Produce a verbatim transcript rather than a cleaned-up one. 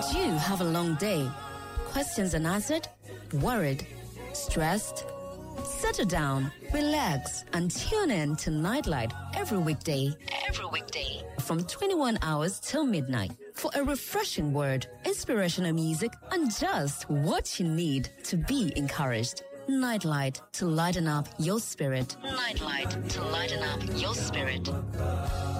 Did you have a long day? Questions unanswered? Worried? Stressed? Settle down, relax, and tune in to Nightlight every weekday. Every weekday. From twenty-one hours till midnight. For a refreshing word, inspirational music, and just what you need to be encouraged. Nightlight to lighten up your spirit. Nightlight to lighten up your spirit.